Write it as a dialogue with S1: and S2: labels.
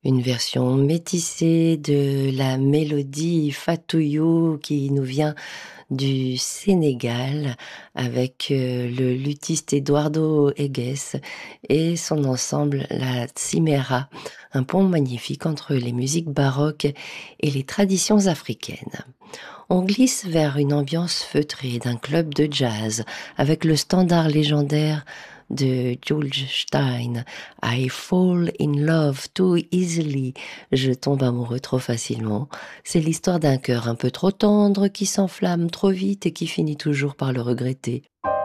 S1: Une version métissée de la mélodie Fatou You qui nous vient du Sénégal avec, le luthiste Eduardo Egues et son ensemble La Ciméra, un pont magnifique entre les musiques baroques et les traditions africaines. On glisse vers une ambiance feutrée d'un club de jazz avec le standard légendaire de Jules Stein, I fall in love too easily. Je tombe amoureux trop facilement. C'est l'histoire d'un cœur un peu trop tendre qui s'enflamme trop vite et qui finit toujours par le regretter.